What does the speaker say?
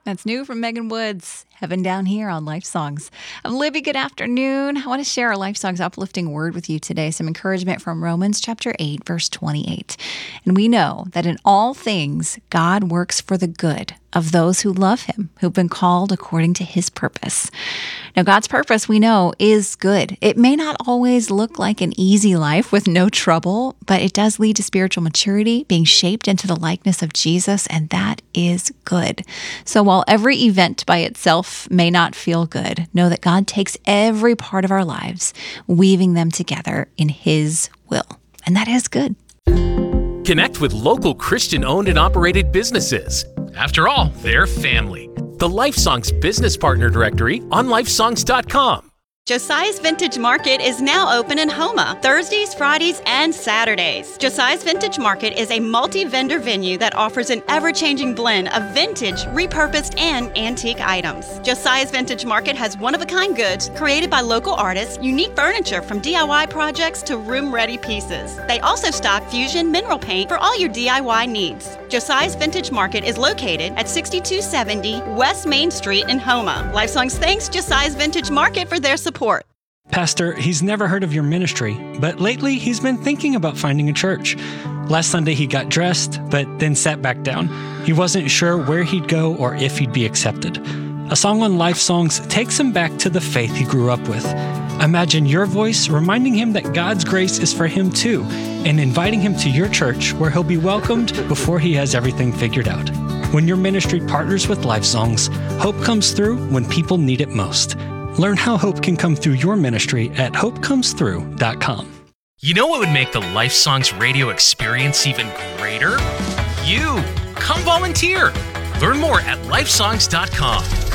That's new from Megan Woods. Heaven Down Here on Life Songs. I'm Libby. Good afternoon. I want to share a Life Songs uplifting word with you today. Some encouragement from Romans chapter 8, verse 28. And we know that in all things, God works for the good of those who love him, who've been called according to his purpose. Now, God's purpose, we know, is good. It may not always look like an easy life with no trouble, but it does lead to spiritual maturity, being shaped into the likeness of Jesus, and that is good. So while every event by itself may not feel good, know that God takes every part of our lives, weaving them together in his will. And that is good. Connect with local Christian-owned and operated businesses. After all, they're family. The Life Songs Business Partner Directory on lifesongs.com. Josiah's Vintage Market is now open in Houma, Thursdays, Fridays, and Saturdays. Josiah's Vintage Market is a multi-vendor venue that offers an ever-changing blend of vintage, repurposed, and antique items. Josiah's Vintage Market has one-of-a-kind goods created by local artists, unique furniture from DIY projects to room-ready pieces. They also stock Fusion mineral paint for all your DIY needs. Josiah's Vintage Market is located at 6270 West Main Street in Houma. Lifesongs thanks Josiah's Vintage Market for their support. Pastor, he's never heard of your ministry, but lately he's been thinking about finding a church. Last Sunday he got dressed, but then sat back down. He wasn't sure where he'd go or if he'd be accepted. A song on Life Songs takes him back to the faith he grew up with. Imagine your voice reminding him that God's grace is for him too, and inviting him to your church where he'll be welcomed before he has everything figured out. When your ministry partners with Life Songs, hope comes through when people need it most. Learn how hope can come through your ministry at hopecomesthrough.com. You know what would make the Life Songs radio experience even greater? You! Come volunteer! Learn more at lifesongs.com.